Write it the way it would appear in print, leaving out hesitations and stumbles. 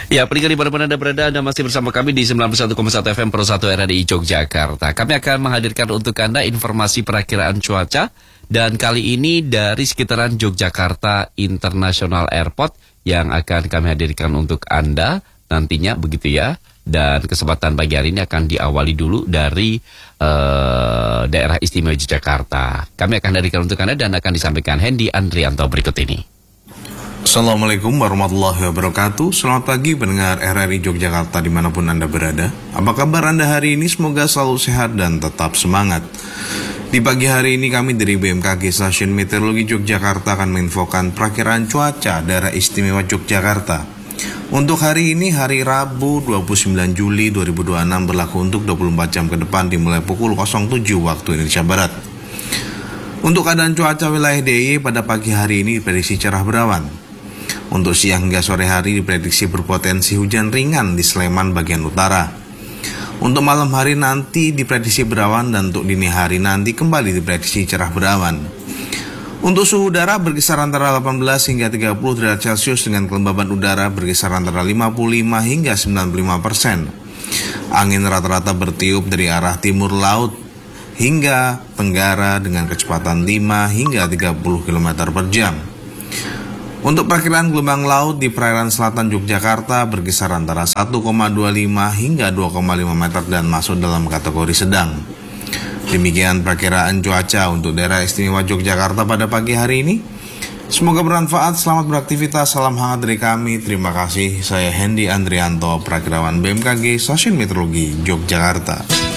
Ya, pendengar dimanapun Anda berada, Anda masih bersama kami di 91,1 FM Pro 1 RRI Yogyakarta. Kami akan menghadirkan untuk Anda informasi perakiraan cuaca, dan kali ini dari sekitaran Yogyakarta International Airport yang akan kami hadirkan untuk Anda nantinya, begitu ya. Dan kesempatan pagi hari ini akan diawali dulu dari daerah istimewa Yogyakarta. Kami akan hadirkan untuk Anda dan akan disampaikan Hendy Andrianto berikut ini. Assalamualaikum warahmatullahi wabarakatuh. Selamat pagi pendengar RRI Yogyakarta dimanapun Anda berada. Apa kabar Anda hari ini? Semoga selalu sehat dan tetap semangat. Di pagi hari ini kami dari BMKG Stasiun Meteorologi Yogyakarta akan menginfokan perakiraan cuaca daerah istimewa Yogyakarta. Untuk hari ini, hari Rabu 29 Juli 2026 berlaku untuk 24 jam ke depan dimulai pukul 07 waktu Indonesia Barat. Untuk keadaan cuaca wilayah DIY pada pagi hari ini diprediksi cerah berawan. Untuk siang hingga sore hari diprediksi berpotensi hujan ringan di Sleman bagian utara. Untuk malam hari nanti diprediksi berawan dan untuk dini hari nanti kembali diprediksi cerah berawan. Untuk suhu udara berkisar antara 18 hingga 30 derajat Celcius dengan kelembaban udara berkisar antara 55 hingga 95%. Angin rata-rata bertiup dari arah timur laut hingga tenggara dengan kecepatan 5 hingga 30 km per jam. Untuk perkiraan gelombang laut di perairan selatan Yogyakarta berkisar antara 1,25 hingga 2,5 meter dan masuk dalam kategori sedang. Demikian perkiraan cuaca untuk daerah istimewa Yogyakarta pada pagi hari ini. Semoga bermanfaat, selamat beraktivitas, salam hangat dari kami. Terima kasih, saya Hendy Andrianto, perakirawan BMKG Stasiun Meteorologi Yogyakarta.